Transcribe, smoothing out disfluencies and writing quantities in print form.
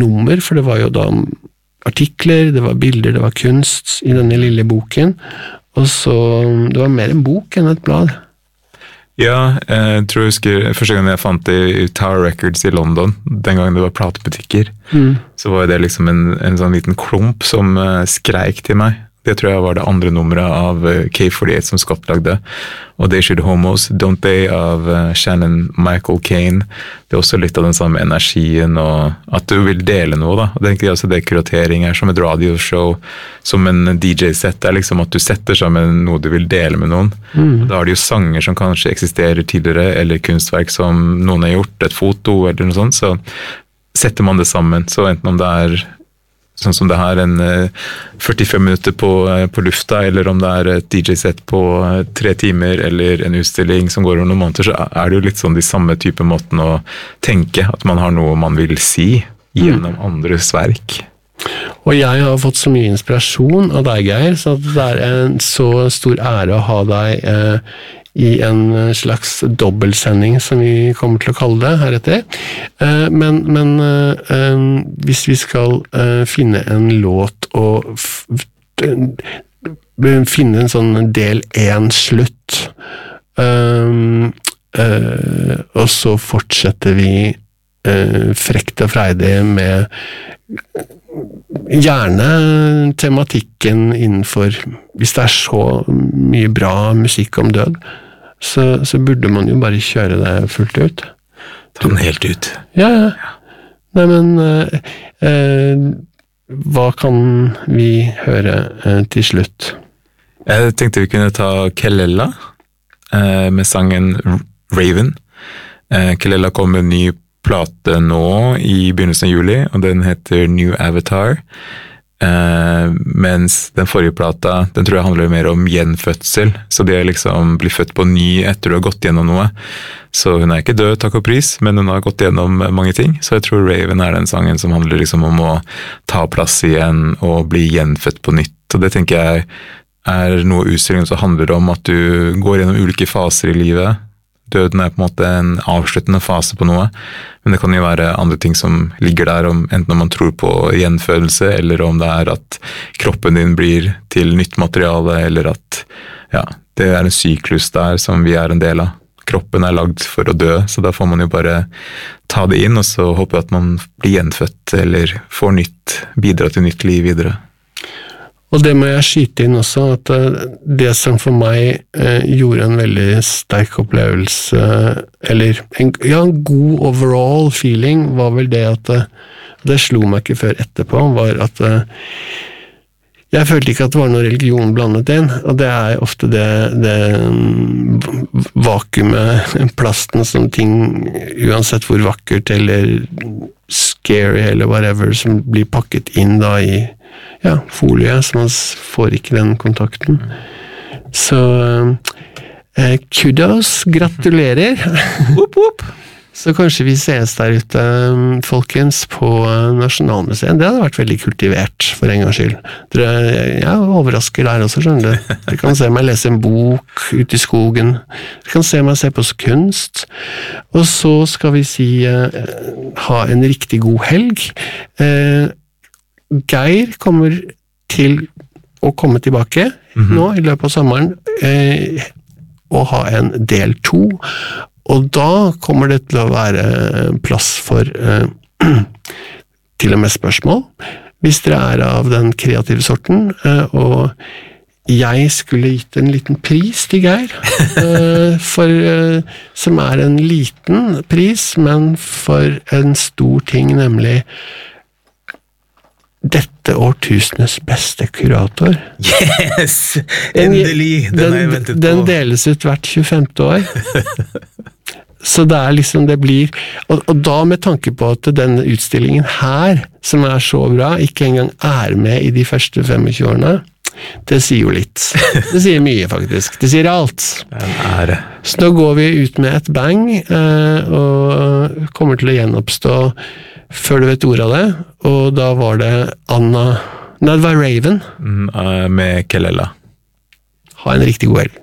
nummer, for det var jo da artikler, det var bilder, det var kunst i denne lille boken, og så, det var mer en bok enn et blad. Ja, jeg tror jeg husker første gang jeg fant det i Tower Records i London, den gangen det var platebutikker, så var det liksom en sånn liten klump som skreik til meg. Det tror jeg var det andre nummeret av K48 som Scott lagde. Og They Should Homos, Don't They av Shannon Michael Caine. Det også litt av den samme energien, og at du vil dele noe da. Og det tenker jeg også det kuratering som et radioshow, som en DJ-sett, liksom at du setter sammen noe du vil dele med noen. Og da har du jo sanger som kanskje eksisterer tidligere, eller kunstverk som noen har gjort, et foto eller noe sånt, så setter man det sammen. Så enten om det sånn som det her, en 45 minutter på lufta, eller om det et DJ-sett på 3 timer, eller en utstilling som går over noen måneder, så det jo litt sånn de samme type måten å tenke, at man har noe man vil si gjennom andres verk. Og jeg har fått så mye inspirasjon av deg, Geir, så det en så stor ære å ha deg i en slags dobbeltsending, som vi kommer til å kalle det heretter. Men hvis vi skal finne en låt og finne en sånn del 1 slutt, og så fortsetter vi frekt og freidig med gjerne tematikken innenfor, hvis det så mye bra musikk om død, så burde man jo bare kjøre det fullt ut. Ta den helt ut. Ja. Nei, men hva kan vi høre til slutt? Jeg tenkte vi kunne ta Kelela med sangen Raven. Kelela kom med en ny plate nå i begynnelsen av juli, og den heter New Avatar. Mens den forrige plata, den tror jeg handler mer om gjenfødsel, så det liksom blir født på ny etter du har gått gjennom noe. Så hun ikke død, takk og pris, men hun har gått gjennom mange ting, så jeg tror Raven den sangen som handler liksom om å ta plass igjen og bli gjenfødt på nytt, og det tenker jeg noe utstillingen som handler om at du går gjennom ulike faser i livet. Døden på en måte en avsluttende fase på noe, men det kan jo være andre ting som ligger der, enten om man tror på gjenfødelse, eller om det at kroppen din blir til nytt materiale, eller at det en syklus der som vi en del av. Kroppen lagd for å dø, så da får man jo bare ta det inn, og så håpe at man blir gjenfødt, eller får nytt, bidra til nytt liv videre. Og det må jeg skyte inn også, at det som for meg gjorde en veldig sterk opplevelse, eller en god overall feeling, var vel det at det slo meg ikke før etterpå, var at jeg følte ikke at det var noe religion blandet inn, og det ofte det vakuumet, plasten som ting, uansett hvor vakkert eller scary eller whatever, som blir pakket inn da i folie, så man får ikke den kontakten. Så kudos, gratulerer. Whoop, whoop. Så kanskje vi ses der ute, folkens, på Nasjonalmuseet. Det hadde vært veldig kultivert, for en gangs skyld. Jeg overrasker der også, skjønner du. Dere kan se meg lese en bok ute i skogen. Dere kan se meg se på kunst. Og så skal vi si ha en riktig god helg. Geir kommer til å komme tilbake nå i løpet av sommeren og ha en del 2, og da kommer det til å være plass for til og med spørsmål, hvis dere av den kreative sorten, og jeg skulle gitt en liten pris til Geir, som en liten pris, men for en stor ting, nemlig dette årtusenes beste kurator. Yes! Endelig! Den har jeg ventet på. Den deles ut hvert 25. år. Så det liksom det blir, og da med tanke på at denne utstillingen her, som så bra, ikke engang med i de første 25 årene, det sier jo litt. Det sier mye, faktisk. Det sier alt. En ære. Så da går vi ut med et bang, og kommer til å gjenoppstå før du vet ordet av det, og da var det det var Raven. Med Kelela. Ha en riktig god helg.